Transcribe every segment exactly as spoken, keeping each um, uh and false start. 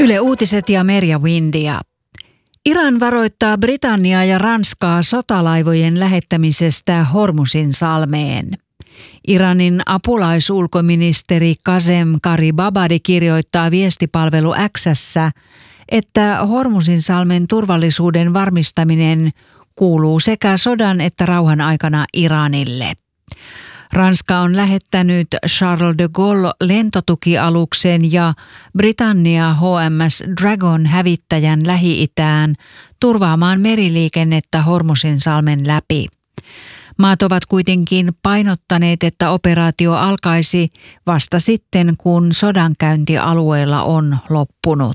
Yle Uutiset ja Merja Windia. Iran varoittaa Britanniaa ja Ranskaa sotalaivojen lähettämisestä Hormuzin salmeen. Iranin apulaisulkoministeri Qasem Qaribabadi kirjoittaa viestipalvelu X:ssä, että Hormuzin salmen turvallisuuden varmistaminen kuuluu sekä sodan että rauhan aikana Iranille. Ranska on lähettänyt Charles de Gaulle lentotukialuksen ja Britannia H M S Dragon hävittäjän Lähi-Itään turvaamaan meriliikennettä Hormuzin salmen läpi. Maat ovat kuitenkin painottaneet, että operaatio alkaisi vasta sitten, kun sodankäynti alueella on loppunut.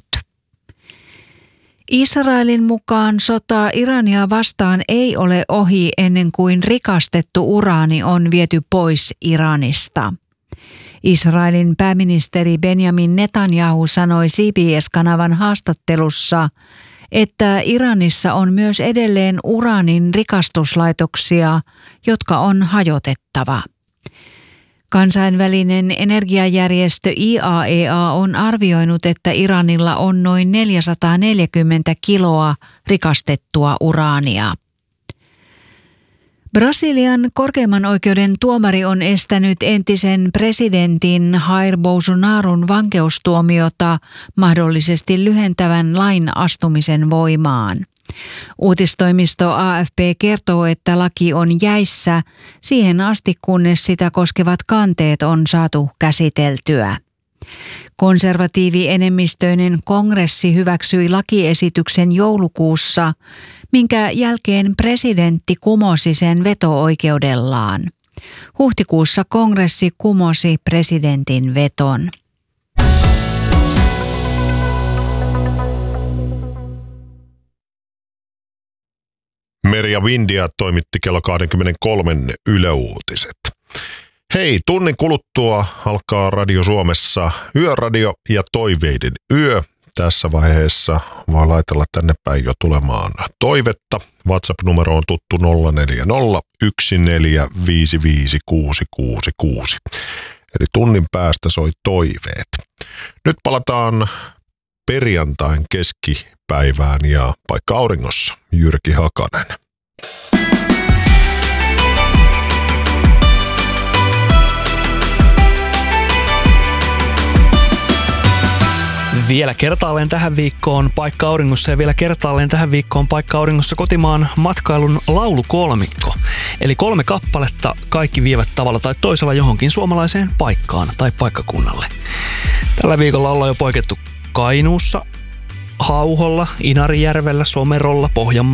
Israelin mukaan sota Irania vastaan ei ole ohi ennen kuin rikastettu uraani on viety pois Iranista. Israelin pääministeri Benjamin Netanyahu sanoi C B S-kanavan haastattelussa, että Iranissa on myös edelleen uraanin rikastuslaitoksia, jotka on hajotettava. Kansainvälinen energiajärjestö I A E A on arvioinut, että Iranilla on noin neljäsataaneljäkymmentä kiloa rikastettua uraania. Brasilian korkeimman oikeuden tuomari on estänyt entisen presidentin Jair Bolsonarun vankeustuomiota mahdollisesti lyhentävän lain astumisen voimaan. Uutistoimisto A F P kertoo, että laki on jäissä siihen asti, kunnes sitä koskevat kanteet on saatu käsiteltyä. Konservatiivienemmistöinen kongressi hyväksyi lakiesityksen joulukuussa, minkä jälkeen presidentti kumosi sen veto-oikeudellaan. Huhtikuussa kongressi kumosi presidentin veton. Merja Windia toimitti kello kaksikymmentäkolme Yle Uutiset. Hei, tunnin kuluttua alkaa Radio Suomessa Yöradio ja Toiveiden yö. Tässä vaiheessa voi laitella tänne päin jo tulemaan toivetta. WhatsApp-numero on tuttu nolla neljä nolla yksi neljä viisi viisi kuusi kuusi kuusi. Eli tunnin päästä soi toiveet. Nyt palataan perjantain keskipäivään ja paikka auringossa Jyrki Hakanen. Vielä kertaalleen tähän viikkoon paikka auringossa ja vielä kertaalleen tähän viikkoon paikka auringossa kotimaan matkailun laulukolmikko. Eli kolme kappaletta, kaikki vievät tavalla tai toisella johonkin suomalaiseen paikkaan tai paikkakunnalle. Tällä viikolla ollaan jo poikettu Kainuussa, Hauholla, Inarijärvellä, Somerolla, Pohjanmaalla,